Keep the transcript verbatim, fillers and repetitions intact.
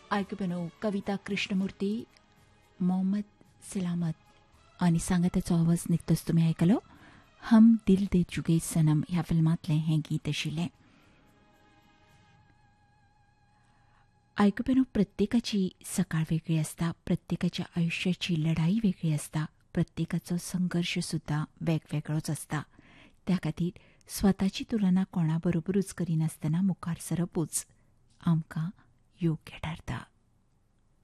आयकुपेनो कविता कृष्णमूर्ती, मोहम्मद सलामत आणि सांगाताचो आवाज निघतोच तुम्ही ऐकलो. हम दिल दे चुके सनम ह्या फिल्मातले हे गीत आशिल्लें. आयकुपेनो प्रत्येकाची सकाळ वेगळी आसता, प्रत्येकाच्या आयुश्याची लढाई वेगळी आसता, प्रत्येकाचो संघर्श सुद्धा वेगवेगळोच आसता. त्या खातीर स्वताची तुलना कोणा बरोबरूच करिनासतना मुखार सरपूच आमकां योग्य थारता.